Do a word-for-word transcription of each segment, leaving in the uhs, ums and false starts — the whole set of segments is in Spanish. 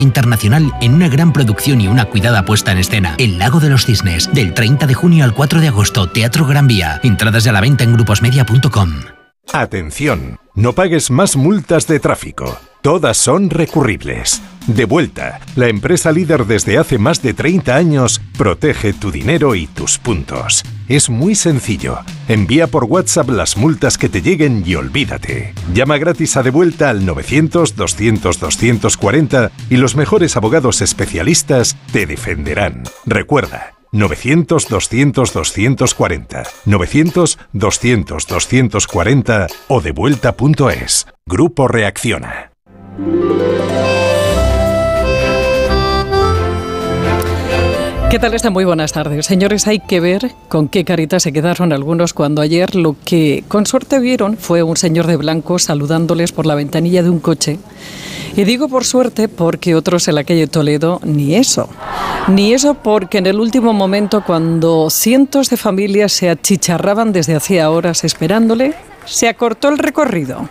internacional en una gran producción y una cuidada puesta en escena. El Lago de los Cisnes, del treinta de junio al cuatro de agosto, Teatro Gran Vía. Entradas a la venta en gruposmedia punto com. Atención, no pagues más multas de tráfico. Todas son recurribles. Devuelta, la empresa líder desde hace más de treinta años, protege tu dinero y tus puntos. Es muy sencillo. Envía por WhatsApp las multas que te lleguen y olvídate. Llama gratis a Devuelta al novecientos, doscientos, doscientos cuarenta y los mejores abogados especialistas te defenderán. Recuerda, novecientos, doscientos, doscientos cuarenta, novecientos, doscientos, doscientos cuarenta o devuelta punto es. Grupo Reacciona. ¿Qué tal están? Muy buenas tardes. Señores, hay que ver con qué carita se quedaron algunos cuando ayer lo que con suerte vieron fue un señor de blanco saludándoles por la ventanilla de un coche. Y digo por suerte porque otros en la calle Toledo ni eso. Ni eso porque en el último momento, cuando cientos de familias se achicharraban desde hacía horas esperándole, se acortó el recorrido.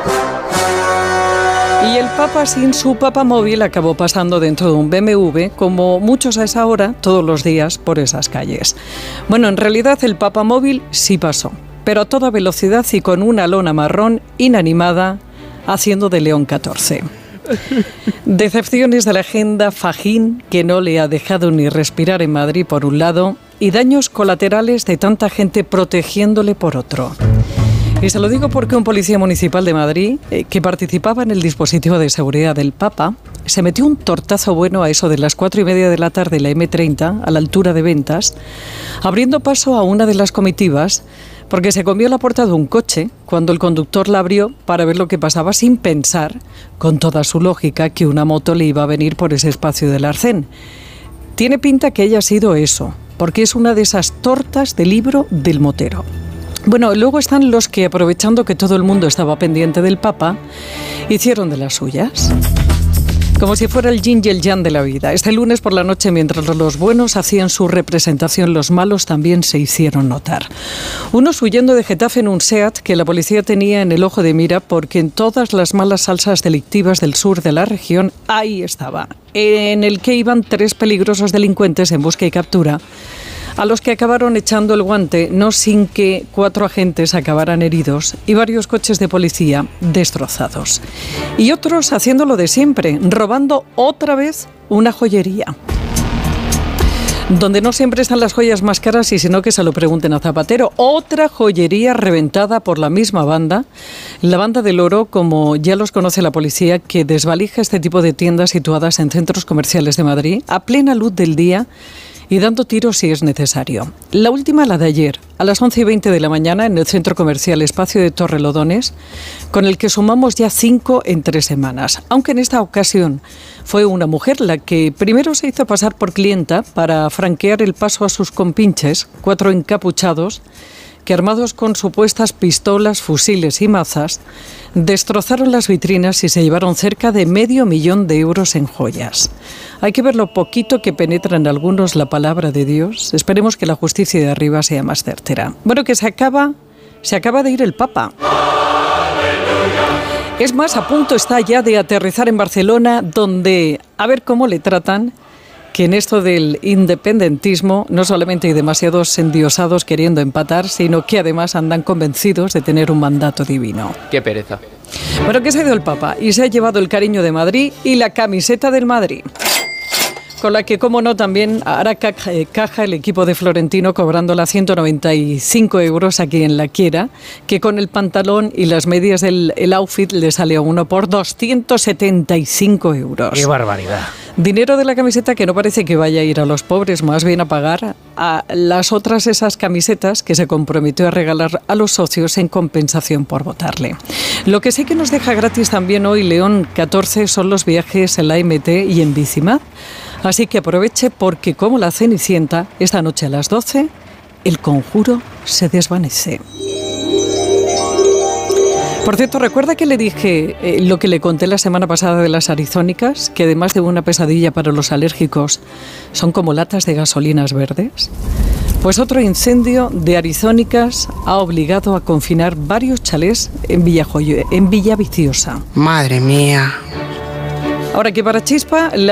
Y el Papa sin su papamóvil acabó pasando dentro de un B M W, como muchos a esa hora, todos los días, por esas calles. Bueno, en realidad el papamóvil sí pasó, pero a toda velocidad y con una lona marrón inanimada, haciendo de León catorce. Decepciones de la agenda Fajín, que no le ha dejado ni respirar en Madrid por un lado, y daños colaterales de tanta gente protegiéndole por otro. Y se lo digo porque un policía municipal de Madrid, eh, que participaba en el dispositivo de seguridad del Papa, se metió un tortazo bueno a eso de las cuatro y media de la tarde en la eme treinta, a la altura de Ventas, abriendo paso a una de las comitivas, porque se comió la puerta de un coche cuando el conductor la abrió para ver lo que pasaba, sin pensar, con toda su lógica, que una moto le iba a venir por ese espacio del arcén. Tiene pinta que haya sido eso, porque es una de esas tortas de libro del motero. Bueno, luego están los que, aprovechando que todo el mundo estaba pendiente del Papa, hicieron de las suyas. Como si fuera el yin y el yang de la vida. Este lunes por la noche, mientras los buenos hacían su representación, los malos también se hicieron notar. Unos huyendo de Getafe en un SEAT que la policía tenía en el ojo de mira, porque en todas las malas salsas delictivas del sur de la región, ahí estaba, en el que iban tres peligrosos delincuentes en busca y captura, a los que acabaron echando el guante, no sin que cuatro agentes acabaran heridos y varios coches de policía destrozados. Y otros haciéndolo de siempre, robando otra vez una joyería. Donde no siempre están las joyas más caras, y sino que se lo pregunten a Zapatero. Otra joyería reventada por la misma banda, la Banda del Oro, como ya los conoce la policía, que desvalija este tipo de tiendas situadas en centros comerciales de Madrid a plena luz del día y dando tiros si es necesario. La última, la de ayer, a las once y veinte de la mañana, en el centro comercial Espacio de Torrelodones, con el que sumamos ya cinco en tres semanas. Aunque en esta ocasión fue una mujer la que primero se hizo pasar por clienta para franquear el paso a sus compinches, cuatro encapuchados, que armados con supuestas pistolas, fusiles y mazas, destrozaron las vitrinas y se llevaron cerca de medio millón de euros en joyas. Hay que ver lo poquito que penetra en algunos la palabra de Dios. Esperemos que la justicia de arriba sea más certera. Bueno, que se acaba, se acaba de ir el Papa. Es más, a punto está ya de aterrizar en Barcelona, donde, a ver cómo le tratan, que en esto del independentismo no solamente hay demasiados endiosados queriendo empatar, sino que además andan convencidos de tener un mandato divino. ¡Qué pereza! Bueno, que se ha ido el Papa y se ha llevado el cariño de Madrid y la camiseta del Madrid, con la que, como no, también hará caja el equipo de Florentino, cobrándola ciento noventa y cinco euros a quien la quiera, que con el pantalón y las medias del el outfit le sale a uno por doscientos setenta y cinco euros. ¡Qué barbaridad! Dinero de la camiseta que no parece que vaya a ir a los pobres, más bien a pagar a las otras esas camisetas que se comprometió a regalar a los socios en compensación por votarle. Lo que sí que nos deja gratis también hoy León catorce son los viajes en la eme te y en Bicimad. Así que aproveche, porque como la Cenicienta, esta noche a las doce, el conjuro se desvanece. Por cierto, ¿recuerda que le dije eh, lo que le conté la semana pasada de las arizónicas? Que además de una pesadilla para los alérgicos, son como latas de gasolinas verdes. Pues otro incendio de arizónicas ha obligado a confinar varios chalés en Villajoyo, en Villaviciosa. Madre mía. Ahora que para Chispa, la